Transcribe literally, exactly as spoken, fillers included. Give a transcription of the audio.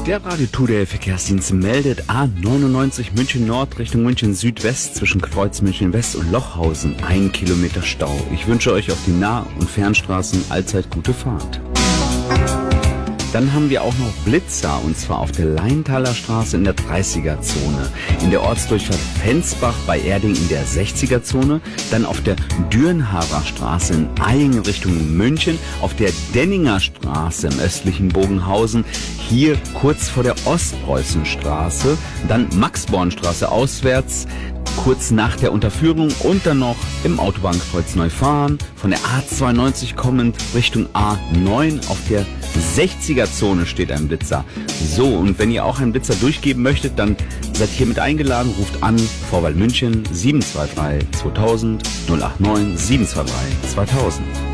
Der Radio Today Verkehrsdienst meldet A neunundneunzig München Nord Richtung München Südwest zwischen Kreuz München West und Lochhausen. Ein Kilometer Stau. Ich wünsche euch auf die Nah- und Fernstraßen allzeit gute Fahrt. Dann haben wir auch noch Blitzer, und zwar auf der Leintaler Straße in der dreißiger-Zone, in der Ortsdurchfahrt Fensbach bei Erding in der sechziger-Zone, dann auf der Dürnharer Straße in Eying Richtung München, auf der Denninger Straße im östlichen Bogenhausen, hier kurz vor der Ostpreußenstraße, dann Maxbornstraße auswärts, kurz nach der Unterführung und dann noch im Autobahnkreuz Neufahren, von der A zweiundneunzig kommend Richtung A neun auf der sechziger-Zone steht ein Blitzer. So, und wenn ihr auch einen Blitzer durchgeben möchtet, dann seid hiermit eingeladen, ruft an, Vorwahl München sieben zwei drei zweitausend null acht neun sieben zwei drei zweitausend.